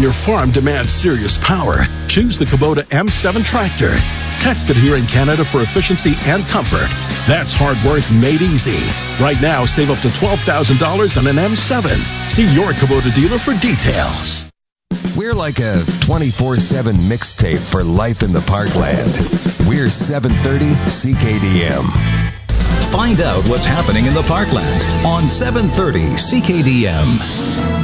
your farm demands serious power, choose the Kubota M7 tractor. Tested here in Canada for efficiency and comfort. That's hard work made easy. Right now, save up to $12,000 on an M7. See your Kubota dealer for details. We're like a 24/7 mixtape for life in the Parkland. We're 730 CKDM. Find out what's happening in the Parkland on 730 CKDM.